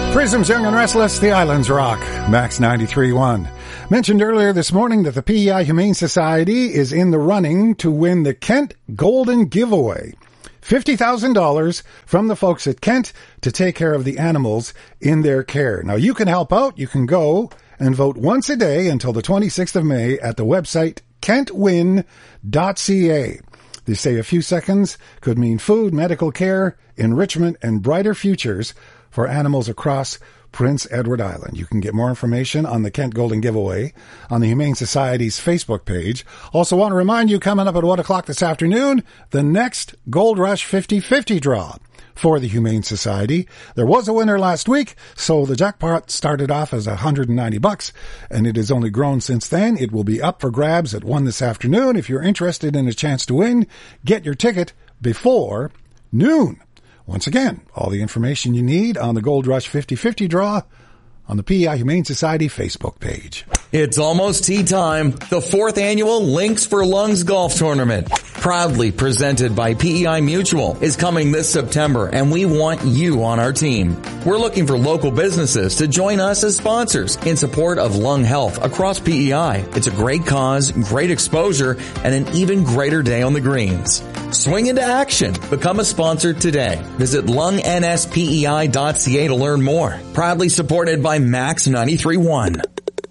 Prism's Young and Restless, The Islands Rock, Max 93.1. Mentioned earlier this morning that the PEI Humane Society is in the running to win the Kent Golden Giveaway. $50,000 from the folks at Kent to take care of the animals in their care. Now, you can help out. You can go and vote once a day until the 26th of May at the website kentwin.ca. They say a few seconds could mean food, medical care, enrichment, and brighter futures for animals across Prince Edward Island. You can get more information on the Kent Golden Giveaway on the Humane Society's Facebook page. Also want to remind you, coming up at 1 o'clock this afternoon, the next Gold Rush 50/50 draw for the Humane Society. There was a winner last week, so the jackpot started off as $190, and it has only grown since then. It will be up for grabs at 1 this afternoon. If you're interested in a chance to win, get your ticket before noon. Once again, all the information you need on the Gold Rush 50/50 draw on the PEI Humane Society Facebook page. It's almost tea time. The 4th annual Links for Lungs Golf Tournament, proudly presented by PEI Mutual, is coming this September, and we want you on our team. We're looking for local businesses to join us as sponsors in support of lung health across PEI. It's a great cause, great exposure, and an even greater day on the greens. Swing into action. Become a sponsor today. Visit lungNSPEI.ca to learn more. Proudly supported by Max 93.1.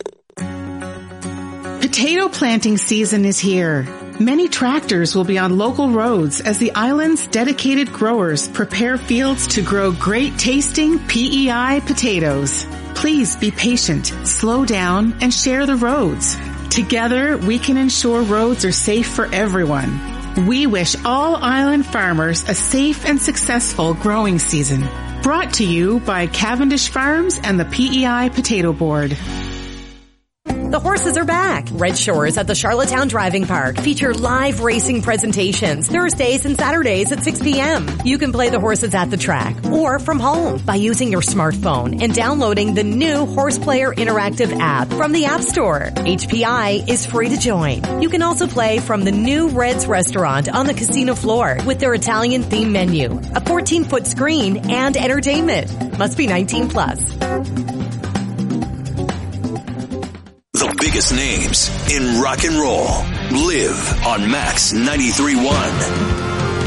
Potato planting season is here. Many tractors will be on local roads as the island's dedicated growers prepare fields to grow great tasting PEI potatoes. Please be patient, slow down, and share the roads. Together, we can ensure roads are safe for everyone. We wish all island farmers a safe and successful growing season. Brought to you by Cavendish Farms and the PEI Potato Board. The horses are back. Red Shores at the Charlottetown Driving Park feature live racing presentations Thursdays and Saturdays at 6 p.m. You can play the horses at the track or from home by using your smartphone and downloading the new Horse Player Interactive app from the App Store. HPI is free to join. You can also play from the new Red's restaurant on the casino floor with their Italian theme menu, a 14-foot screen, and entertainment. Must be 19 plus. The biggest names in rock and roll live on Max 93.1.